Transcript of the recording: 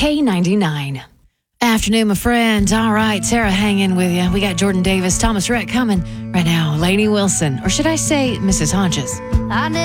K99. Afternoon, my friends. All right, Sarah, hang in with you. We got Jordan Davis, Thomas Rhett coming right now. Lainey Wilson, or should I say Mrs. Hodges?